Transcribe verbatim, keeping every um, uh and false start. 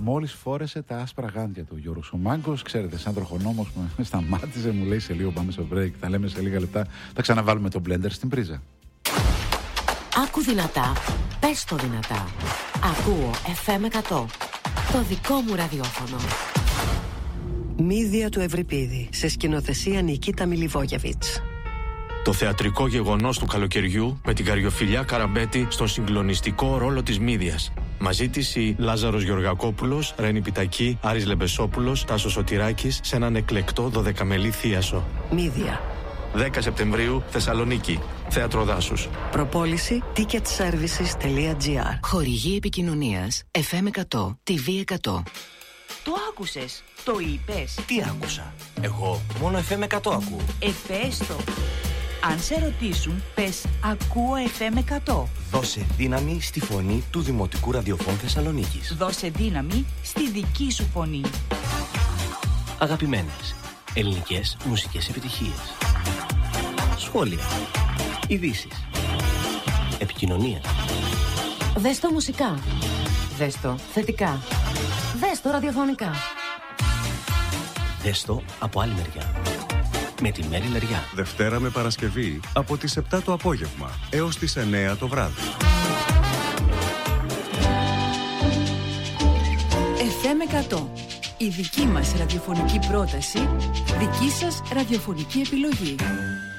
μόλις φόρεσε τα άσπρα γάντια του. Γιώργος ο Μάγκος, ξέρετε, σαν τροχονόμος που με σταμάτησε, μου λέει σε λίγο πάμε στο break, τα λέμε σε λίγα λεπτά, θα ξαναβάλουμε το blender στην πρίζα. Άκου δυνατά, πες το δυνατά. Ακούω εφ εμ εκατό, το δικό μου ραδιόφωνο. Μύδια του Ευρυπίδη, σε σκηνοθεσία Νικίτα Μιλιβόγεβιτς. Το θεατρικό γεγονός του καλοκαιριού με την Καριοφιλιά Καραμπέτη στον συγκλονιστικό ρόλο της Μύδιας. Μαζί της η Λάζαρος Γεωργακόπουλος, Ρένη Πιτακή, Άρης Λεμπεσόπουλος, Τάσος Σωτηράκης σε έναν εκλεκτό δωδεκαμελή θίασο. Μύδια. δέκα Σεπτεμβρίου, Θεσσαλονίκη. Θέατρο Δάσους. Προπόληση ticket services τελεία τζι άρ. Χορηγή επικοινωνίας εφ εμ εκατό, τι βι εκατό. Το άκουσες, το είπες. Τι άκουσα? Εγώ μόνο εφ εμ εκατό ακούω. Ε, πες το. Αν σε ρωτήσουν, πες ακούω εφ εμ εκατό. Δώσε δύναμη στη φωνή του Δημοτικού Ραδιοφώνου Θεσσαλονίκης. Δώσε δύναμη στη δική σου φωνή. Αγαπημένες ελληνικές μουσικές επιτυχίες. Σχόλια. Ειδήσεις. Επικοινωνία. Δες το μουσικά. Δες το θετικά. Δες το ραδιοφωνικά. Δες το από άλλη μεριά. Με τη Μέρη Λεριά. Δευτέρα με Παρασκευή από τις επτά το απόγευμα έως τις εννέα το βράδυ. εφ εμ εκατό. Η δική μας ραδιοφωνική πρόταση, δική σας ραδιοφωνική επιλογή.